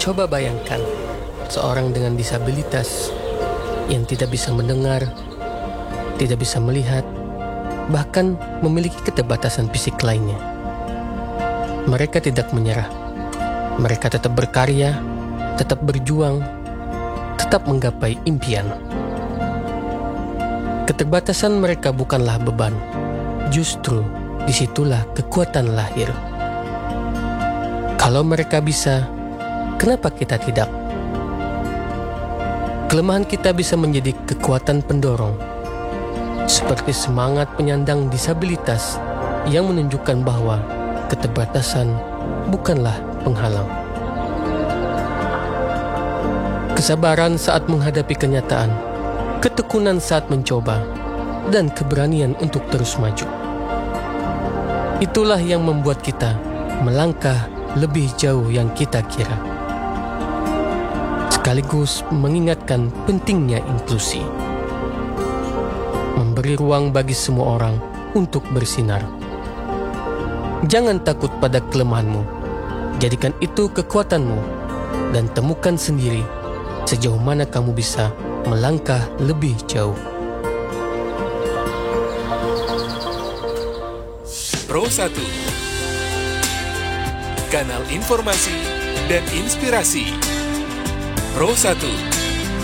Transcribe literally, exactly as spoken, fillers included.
Coba bayangkan seorang dengan disabilitas yang tidak bisa mendengar, tidak bisa melihat, bahkan memiliki keterbatasan fisik lainnya. Mereka tidak menyerah. Mereka tetap berkarya, tetap berjuang, tetap menggapai impian. Keterbatasan mereka bukanlah beban. Justru disitulah kekuatan lahir. Kalau mereka bisa, kenapa kita tidak? Kelemahan kita bisa menjadi kekuatan pendorong, seperti semangat penyandang disabilitas yang menunjukkan bahwa keterbatasan bukanlah penghalang. Kesabaran saat menghadapi kenyataan, ketekunan saat mencoba, dan keberanian untuk terus maju. Itulah yang membuat kita melangkah lebih jauh yang kita kira. Sekaligus mengingatkan pentingnya inklusi. Memberi ruang bagi semua orang untuk bersinar. Jangan takut pada kelemahanmu. Jadikan itu kekuatanmu dan temukan sendiri sejauh mana kamu bisa melangkah lebih jauh. Pro satu, kanal informasi dan inspirasi. Pro satu.